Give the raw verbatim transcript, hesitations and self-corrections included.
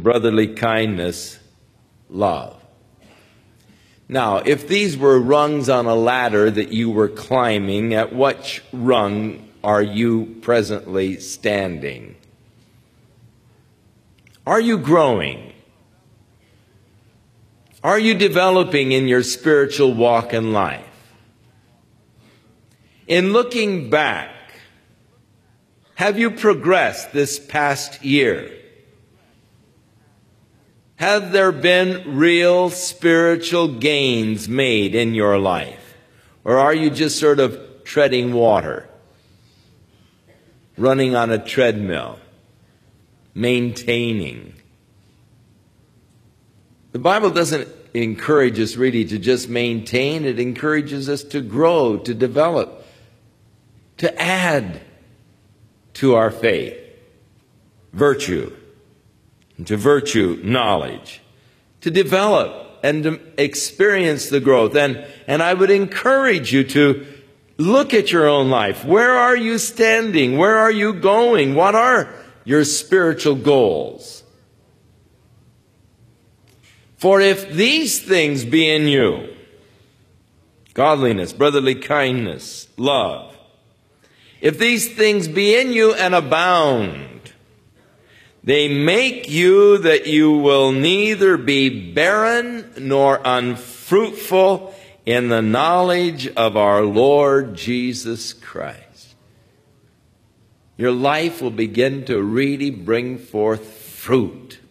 brotherly kindness, love. Now, if these were rungs on a ladder that you were climbing, at which rung are you presently standing? Are you growing? Are you developing in your spiritual walk in life? In looking back, have you progressed this past year? Have there been real spiritual gains made in your life? Or are you just sort of treading water, running on a treadmill, maintaining? The Bible doesn't encourage us really to just maintain. It encourages us to grow, to develop, to add to our faith virtue. And to virtue, knowledge, to develop and to experience the growth. And, and I would encourage you to look at your own life. Where are you standing? Where are you going? What are your spiritual goals? For if these things be in you, godliness, brotherly kindness, love, if these things be in you and abound, they make you that you will neither be barren nor unfruitful in the knowledge of our Lord Jesus Christ. Your life will begin to really bring forth fruit.